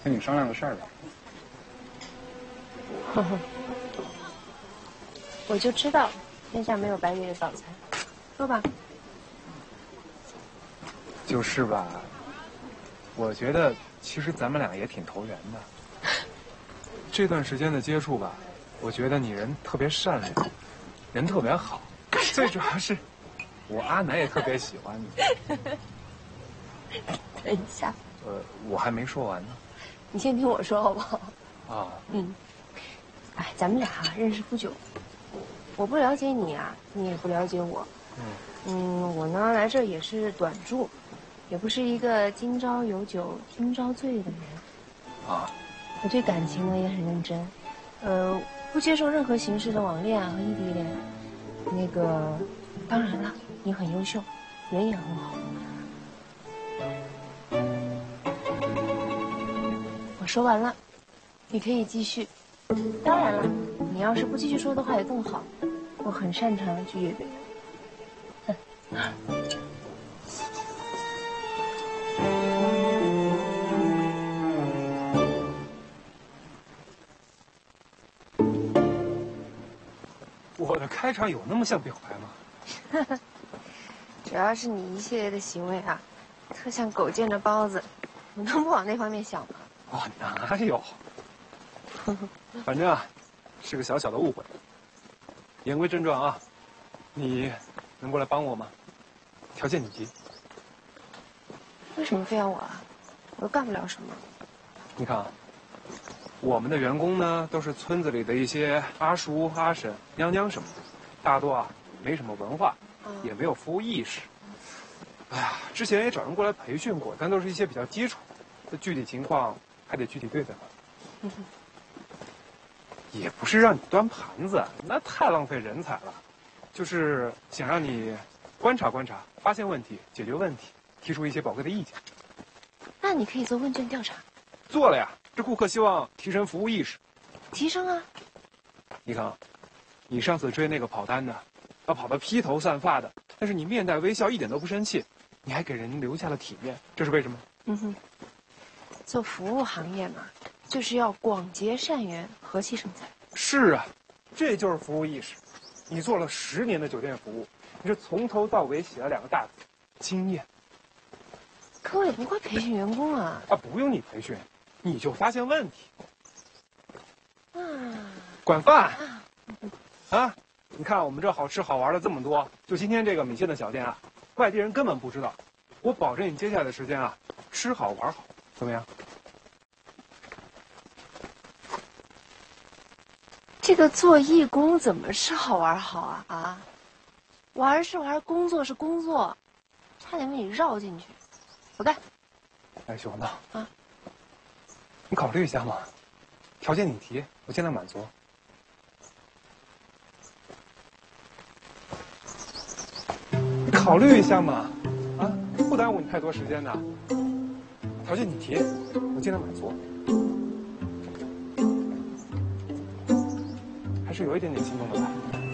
跟你商量个事儿吧。 呵呵，我就知道天下没有白给的早餐。说吧。 就是吧，我觉得其实咱们俩也挺投缘的。这段时间的接触吧，我觉得你人特别善良，人特别好，最主要是我阿南也特别喜欢你。 等一下， 我还没说完呢。 你先听我说好不好？ 啊， 哎，咱们俩认识不久，我不了解你啊，你也不了解我。我呢来这也是短住，也不是一个今朝有酒今朝醉的人。 啊， 我对感情呢也很认真，不接受任何形式的网恋啊和异地恋。那个，当然了，你很优秀，人也很好。我说完了，你可以继续。当然了，你要是不继续说的话也更好，我很擅长拒绝别人。 我的开场有那么像表白吗？ 主要是你一系列的行为啊，特像狗见着包子，我能不往那方面想吗？ 哦，哪有？反正啊，是个小小的误会。言归正传啊，你能过来帮我吗？条件你提。 为什么非要我啊？我又干不了什么。 你看啊，我们的员工呢，都是村子里的一些阿叔、阿婶、娘娘什么的，大多啊没什么文化，也没有服务意识。哎呀，之前也找人过来培训过，但都是一些比较基础，这具体情况还得具体对待吧。也不是让你端盘子，那太浪费人才了。就是想让你观察观察，发现问题，解决问题，提出一些宝贵的意见。 那你可以做问卷调查。 做了呀，这顾客希望提升服务意识。 提升啊！ 你看啊，你上次追那个跑单的，跑得披头散发的，但是你面带微笑，一点都不生气，你还给人留下了体面，这是为什么？ 做服务行业嘛，就是要广结善缘，和气生财。 是啊，这就是服务意识。你做了10年的酒店服务，你是从头到尾写了2个大字：经验。 可我也不会培训员工啊。 不用你培训，你就发现问题。管饭。你看我们这好吃好玩的这么多，就今天这个米线的小店啊，外地人根本不知道。我保证你接下来的时间啊，吃好玩好，怎么样？ 这个做义工怎么是好玩好啊？玩是玩，工作是工作，差点被你绕进去。我干。 哎，熊子你考虑一下嘛，条件你提，我尽量满足。你考虑一下嘛，不耽误你太多时间的。条件你提，我尽量满足。还是有一点点心动的吧？